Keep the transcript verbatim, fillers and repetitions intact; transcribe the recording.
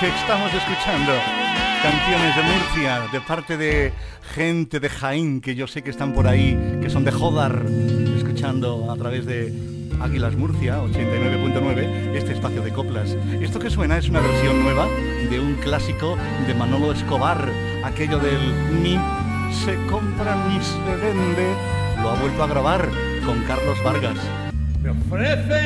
noche estamos escuchando canciones de Murcia, de parte de gente de Jaén, que yo sé que están por ahí, que son de Jodar, escuchando a través de Águilas Murcia, ochenta y nueve punto nueve, este espacio de coplas. Esto que suena es una versión nueva de un clásico de Manolo Escobar, aquello del ni se compra ni se vende, lo ha vuelto a grabar con Carlos Vargas. Me ofrece